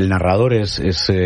El narrador es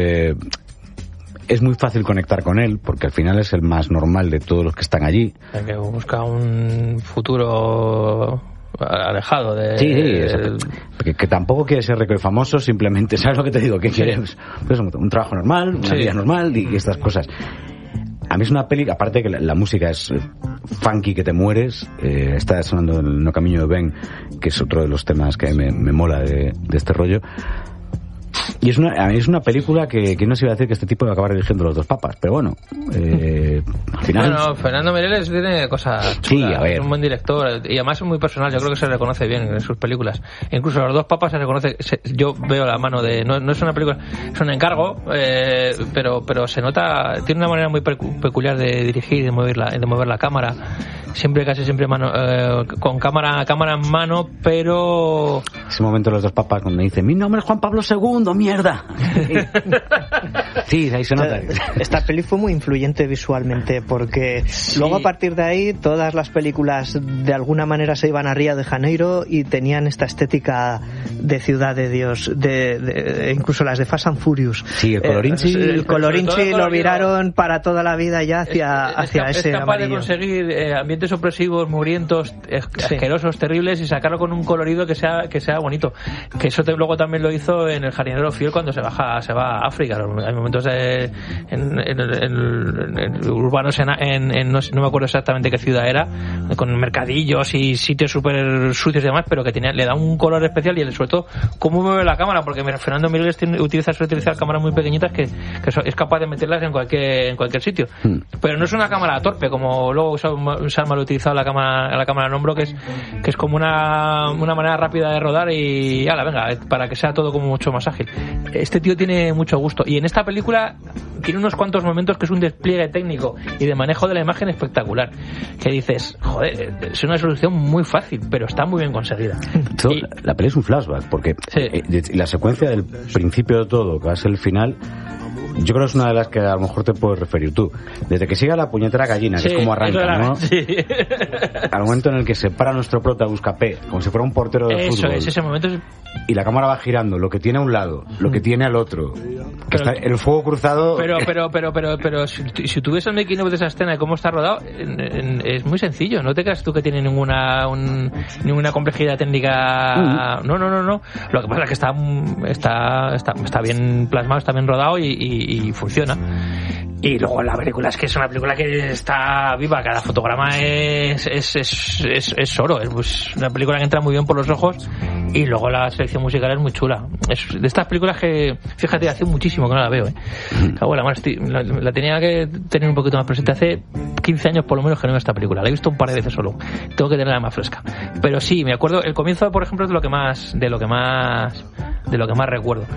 muy fácil conectar con él, porque al final es el más normal de todos los que están allí. Hay que buscar un futuro alejado de... Sí, que tampoco quiere ser rico y famoso, simplemente, ¿sabes lo que te digo? Que quieres pues, un trabajo normal, una vida normal y estas cosas. A mí es una peli, aparte que la música es funky que te mueres, está sonando el No Camino de Ben, que es otro de los temas que me mola de este rollo. Y es una película que no se iba a decir que este tipo iba a acabar dirigiendo Los Dos Papas, pero bueno, al final... Bueno, Fernando Meirelles tiene cosas chulas, sí, a ver. Es un buen director y además es muy personal, yo creo que se reconoce bien en sus películas. Incluso Los Dos Papas se reconoce, yo veo la mano de... No es una película, es un encargo, pero se nota, tiene una manera muy peculiar de dirigir y de mover la cámara. Casi siempre con cámara en mano, pero... Ese momento de Los Dos Papas cuando dice, mi nombre es Juan Pablo II, mierda. Sí, ahí se nota. Esta peli fue muy influyente visualmente porque luego a partir de ahí todas las películas de alguna manera se iban a Río de Janeiro y tenían esta estética de ciudad de Dios, incluso las de Fast and Furious. Sí, el Colorinchi lo viraron para toda la vida ya hacia ese es capaz amarillo. de conseguir ambientes opresivos, mugrientos, asquerosos, terribles y sacarlo con un colorido que sea bonito. Que eso luego también lo hizo en El Jardinero Fiel cuando se va a África. Hay momentos urbanos no me acuerdo exactamente qué ciudad era, con mercadillos y sitios súper sucios y demás, pero que le da un color especial y sobre todo cómo mueve la cámara, porque Fernando Meirelles suele utilizar cámaras muy pequeñitas que es capaz de meterlas en cualquier sitio. Pero no es una cámara torpe como luego Salma lo ha utilizado la cámara en hombro, que es como una manera rápida de rodar y venga, para que sea todo como mucho más ágil. Este tío tiene mucho gusto y en esta película tiene unos cuantos momentos que es un despliegue técnico y de manejo de la imagen espectacular, que dices, joder, es una solución muy fácil, pero está muy bien conseguida. La peli es un flashback, porque la secuencia del principio de todo, que va a ser el final, yo creo que es una de las que a lo mejor te puedes referir tú. Desde que siga la puñetera gallina, que es como arranca, ¿no? Sí. Al momento en el que se para nuestro prota Buscapé, como si fuera un portero de fútbol. Ese momento es... Y la cámara va girando, lo que tiene a un lado, lo que tiene al otro. Que está el fuego cruzado. Pero si tú ves el making of de esa escena y cómo está rodado, es muy sencillo. No te creas tú que tiene ninguna complejidad técnica. No. Lo que pasa es que está bien plasmado, está bien rodado y funciona. Y luego la película es que es una película que está viva, cada fotograma es oro, es una película que entra muy bien por los ojos y luego la selección musical es muy chula. Es de estas películas que, fíjate, hace muchísimo que no la veo, Cago en la mano, la tenía que tener un poquito más presente. Hace 15 años por lo menos que no veo esta película, la he visto un par de veces solo, tengo que tenerla más fresca. Pero sí, me acuerdo, el comienzo por ejemplo es de lo que más recuerdo.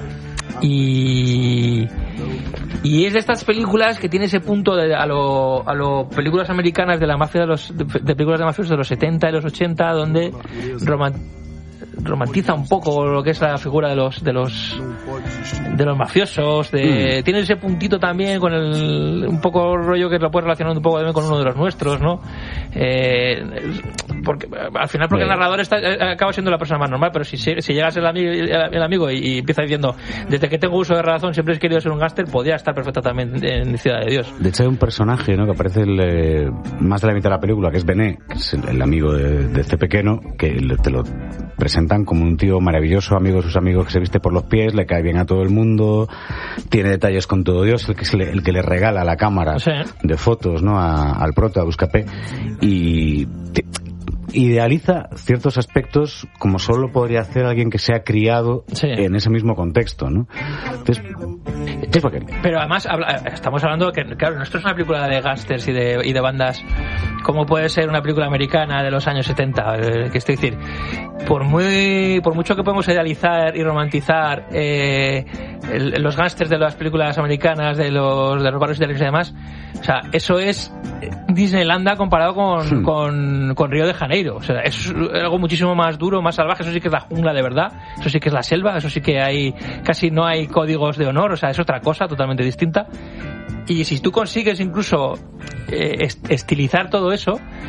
Y es de estas películas que tiene ese punto a lo películas americanas de la mafia de películas de mafiosos de los 70 y los 80, donde romantiza un poco lo que es la figura de los mafiosos, tiene ese puntito también con un poco rollo que lo puedes relacionar un poco también con uno de los nuestros, ¿no? Porque al final el narrador acaba siendo la persona más normal, pero si llegas el amigo y empieza diciendo, desde que tengo uso de razón siempre he querido ser un gángster, podría estar perfectamente en Ciudad de Dios. De hecho hay un personaje, ¿no?, que aparece más de la mitad de la película, que es Bené, que es el amigo de este pequeño, que te lo presentan como un tío maravilloso, amigo de sus amigos, que se viste por los pies, le cae bien a todo el mundo, tiene detalles con todo Dios, el que le regala la cámara de fotos, ¿no?, al prota, a Buscapé, y idealiza ciertos aspectos como solo podría hacer alguien que se ha criado en ese mismo contexto, ¿no? Entonces, pero además estamos hablando que, claro, esto es una película de gángsters y de bandas, como puede ser una película americana de los años 70, que es decir, por mucho que podemos idealizar y romantizar los gángsters de las películas americanas, de los barrios italianos y demás, o sea, eso es Disneylanda comparado con Río de Janeiro. O sea, es algo muchísimo más duro, más salvaje. Eso sí que es la jungla de verdad, eso sí que es la selva, eso sí que casi no hay códigos de honor, o sea, es otra cosa totalmente distinta. Y si tú consigues incluso estilizar todo eso,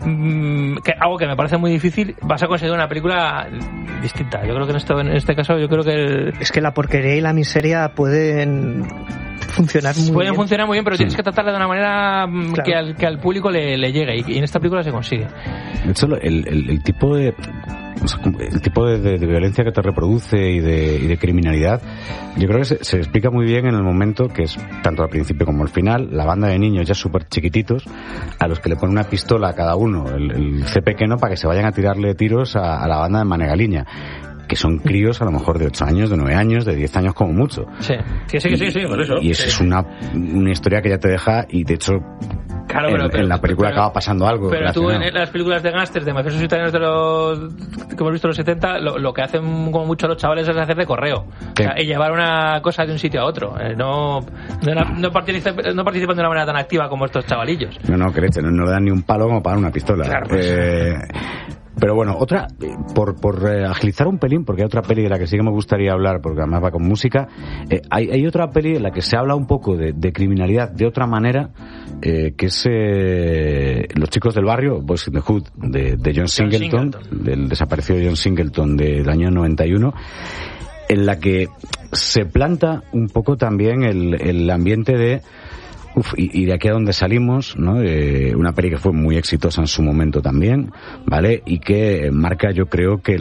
algo que me parece muy difícil, vas a conseguir una película distinta. Yo creo que en este caso, yo creo que es que la porquería y la miseria pueden funcionar muy bien. Funcionar muy bien, pero tienes que tratarla de una manera claro, que al público le llegue, y en esta película se consigue. De hecho, el tipo de violencia que te reproduce y de criminalidad, yo creo que se explica muy bien en el momento que es, tanto al principio como al final, la banda de niños ya súper chiquititos, a los que le ponen una pistola a cada uno, el C pequeño, para que se vayan a tirarle tiros a la banda de Manegaliña, que son críos a lo mejor de 8 años, de 9 años, de 10 años como mucho. Sí, por eso. Y eso es una historia que ya te deja, y de hecho claro, en la película acaba pasando algo. Pero tú en las películas de gángsters, de mafiosos italianos que hemos visto en los 70, lo que hacen como mucho los chavales es hacer de correo. Sí. O sea, y llevar una cosa de un sitio a otro. No participan de una manera tan activa como estos chavalillos. No, que leche, no le dan ni un palo como para una pistola. Claro, pues. Pero bueno, otra, por agilizar un pelín, porque hay otra peli de la que sí que me gustaría hablar, porque además va con música, hay otra peli en la que se habla un poco de criminalidad de otra manera, que es Los chicos del barrio, Boys in the Hood, de John Singleton, del desaparecido John Singleton del año 91, en la que se planta un poco también el ambiente de y de aquí a donde salimos, ¿no? Una peli que fue muy exitosa en su momento también, ¿vale? Y que marca, yo creo que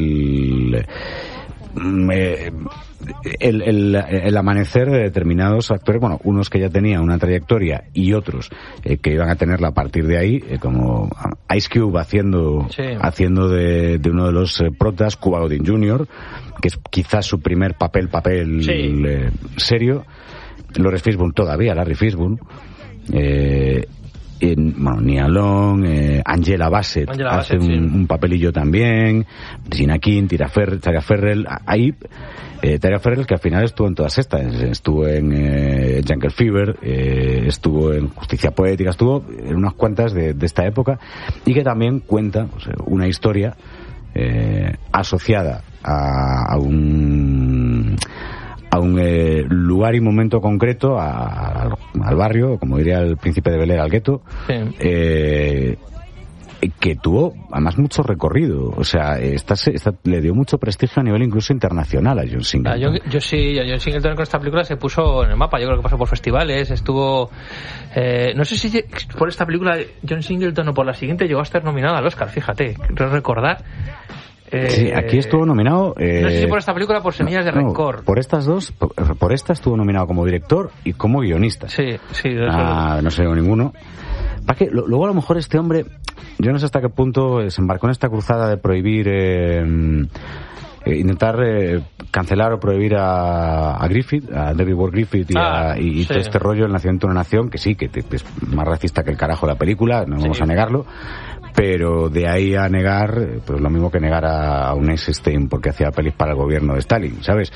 el amanecer de determinados actores, bueno, unos que ya tenían una trayectoria y otros que iban a tenerla a partir de ahí, como Ice Cube haciendo de uno de los protas, Cuba Gooding Jr., que es quizás su primer papel serio. Larry Fishburne, Nia Long, Angela Bassett hace un papelillo también, Regina King, Tyra Ferrell, ahí Tyra Ferrell, que al final estuvo en todas estas, estuvo en Jungle Fever, estuvo en Justicia Poética, estuvo en unas cuantas de esta época, y que también cuenta una historia asociada a un lugar y momento concreto, al barrio, como diría el Príncipe de Bel-Air, al gueto, que tuvo además mucho recorrido. O sea, le dio mucho prestigio a nivel incluso internacional a John Singleton. John Singleton con esta película se puso en el mapa. Yo creo que pasó por festivales, estuvo no sé si por esta película John Singleton o por la siguiente llegó a estar nominado al Oscar, fíjate, creo recordar. Sí, aquí estuvo nominado. No sé si por esta película o por Semillas de Rencor. Por estas dos, por esta estuvo nominado como director y como guionista. Sí. No sé ninguno. ¿Para qué? Luego a lo mejor este hombre, yo no sé hasta qué punto se embarcó en esta cruzada de prohibir, intentar cancelar o prohibir a Griffith, a David Ward Griffith y todo este rollo, El nacimiento de una nación, que sí, que es más racista que el carajo la película, no vamos a negarlo. Pero de ahí a negar, pues lo mismo que negar a un Eisenstein porque hacía pelis para el gobierno de Stalin, ¿sabes?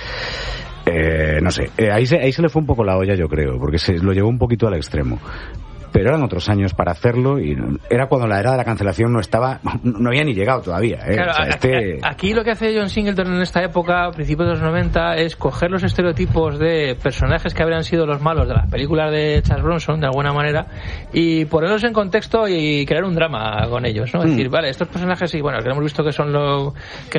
No sé, ahí se le fue un poco la olla, yo creo, porque se lo llevó un poquito al extremo. Pero eran otros años para hacerlo, y era cuando la era de la cancelación no había ni llegado todavía, Claro, o sea, aquí lo que hace John Singleton en esta época, a principios de los 90, es coger los estereotipos de personajes que habrían sido los malos de las películas de Charles Bronson, de alguna manera, y ponerlos en contexto y crear un drama con ellos, ¿no? Es decir, vale, estos personajes sí, bueno, que hemos visto que son los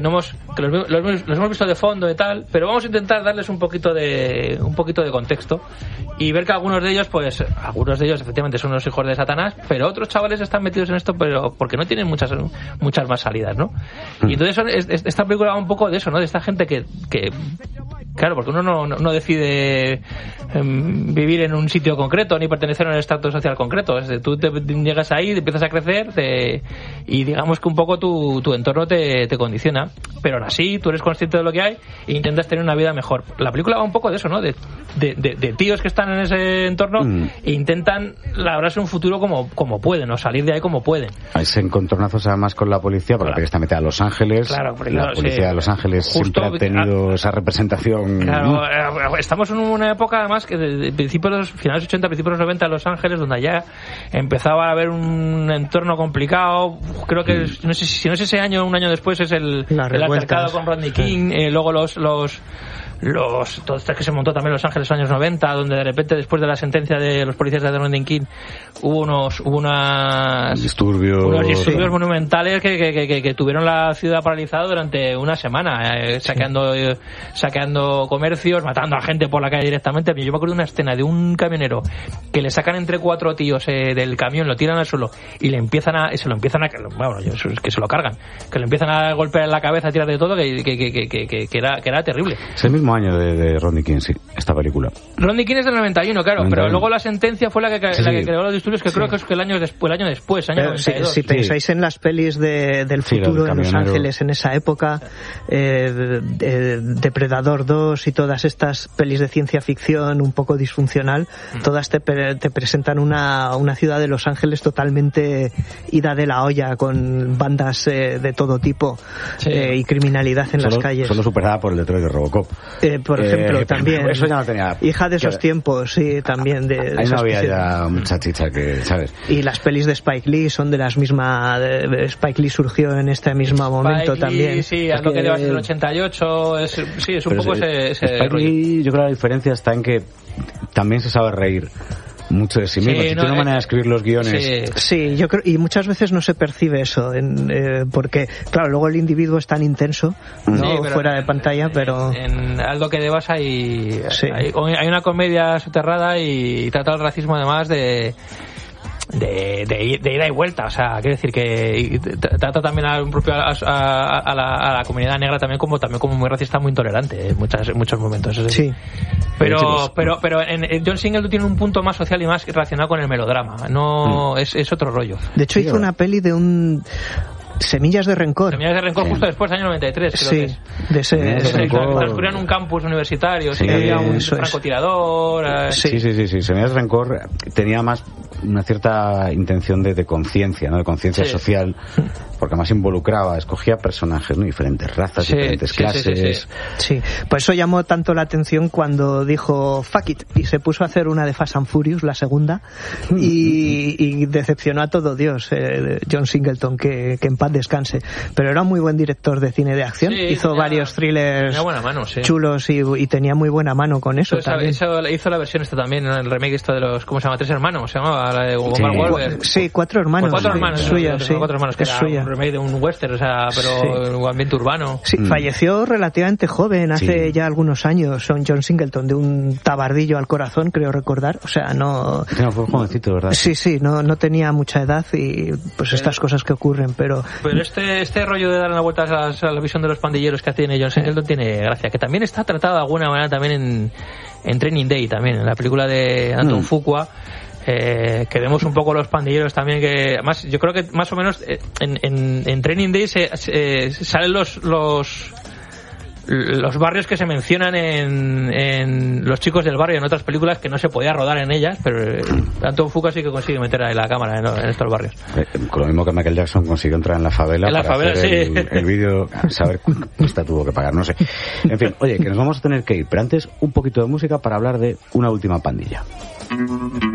hemos visto de fondo y tal, pero vamos a intentar darles un poquito de contexto y ver que algunos de ellos efectivamente son unos hijos de Satanás, pero otros chavales están metidos en esto pero porque no tienen muchas más salidas, ¿no? Y entonces esta película va un poco de eso, ¿no? De esta gente que claro, porque uno no decide vivir en un sitio concreto ni pertenecer a un estrato social concreto. Es decir, tú llegas ahí, empiezas a crecer y digamos que un poco tu entorno te condiciona, pero aún así tú eres consciente de lo que hay e intentas tener una vida mejor. La película va un poco de eso, ¿no? De tíos que están en ese entorno e intentan labrarse un futuro como pueden, o salir de ahí como pueden. Hay encontronazos además con la policía, porque la película está metida a Los Ángeles. Claro, la policía de Los Ángeles siempre ha tenido esa representación. Claro, estamos en una época además que de finales 80, principios de los 90 en Los Ángeles, donde ya empezaba a haber un entorno complicado. Creo que no sé si no es ese año, un año después es el altercado con Rodney King, luego todo esto que se montó también en Los Ángeles en los años 90, donde de repente después de la sentencia de los policías de Rodney King hubo unos disturbios monumentales que tuvieron la ciudad paralizada durante una semana, saqueando comercios, matando a gente por la calle directamente. Yo me acuerdo de una escena de un camionero que le sacan entre 4 tíos del camión, lo tiran al suelo y que se lo cargan, que le empiezan a golpear en la cabeza, a tirar de todo, que era terrible. Es el mismo año de Rodney King, sí, esta película. Rodney King es del 91, claro, 91. Pero luego la sentencia fue la que creó los disturbios, que creo que es el año después, año 92. Si pensáis en las pelis del futuro en Los Ángeles en esa época, Depredador 2 y todas estas pelis de ciencia ficción un poco disfuncional, todas te presentan una ciudad de Los Ángeles totalmente ida de la olla, con bandas de todo tipo y criminalidad en las calles. Solo superada por el Detroit de Robocop. Por ejemplo, también. Eso ya no tenía. Hija de esos tiempos, sí, también. Ahí no había ya mucha chicha que, ¿sabes? Y las pelis de Spike Lee son de las mismas. Spike Lee surgió en este mismo momento también. Sí, es lo que lleva en el 88. Es un poco ese Spike Lee, yo creo que la diferencia está en que también se sabe reír mucho de sí mismo. Si tiene una manera de escribir los guiones. Sí, yo creo, y muchas veces no se percibe eso, porque, claro, luego el individuo es tan intenso, ¿no? Fuera de pantalla, pero. En Algo que debas hay una comedia soterrada y trata el racismo además de ida y vuelta, o sea, quiero decir que trata también a la comunidad negra también como muy racista, muy intolerante en muchos momentos. Sí. Pero John Singleton tiene un punto más social y más relacionado con el melodrama, es otro rollo. De hecho hizo una peli de un Semillas de Rencor. Justo después, año 93, creo que es. De ese transcurría en un campus universitario, había un francotirador. Sí. Semillas de Rencor tenía más una cierta intención de conciencia, ¿no? De conciencia social, porque más involucraba, escogía personajes, ¿no? Diferentes razas, diferentes clases. Sí, por eso llamó tanto la atención cuando dijo fuck it y se puso a hacer una de Fast and Furious, la segunda, y decepcionó a todo Dios, John Singleton, que en paz descanse, pero era un muy buen director de cine de acción, hizo varios thrillers chulos y tenía muy buena mano con eso. También. Hizo la versión también, el remake de los, ¿cómo se llama? 3 hermanos, se llamaba, la de Omar Wahlberg. Sí, 4 hermanos. 4 hermanos, suya, Cuatro hermanos, que era suya. Un remake de un western, o sea, pero un ambiente urbano. Sí, falleció relativamente joven, hace ya algunos años, John Singleton, de un tabardillo al corazón, creo recordar, o sea, no... fue jovencito, ¿verdad? Sí, no tenía mucha edad y pues estas cosas que ocurren, pero este rollo de dar una vuelta a la visión de los pandilleros que tiene John Singleton tiene gracia, que también está tratado de alguna manera también en Training Day, también en la película de Anton Fuqua, que vemos un poco los pandilleros también, que además yo creo que más o menos en Training Day salen los barrios que se mencionan en Los chicos del barrio, en otras películas que no se podía rodar en ellas, pero Anton Fuqua sí que consigue meter ahí la cámara en estos barrios. Con lo mismo que Michael Jackson consiguió entrar en la favela hacer el vídeo, saber cuánto tuvo que pagar, no sé. En fin, oye, que nos vamos a tener que ir, pero antes un poquito de música para hablar de Una última pandilla.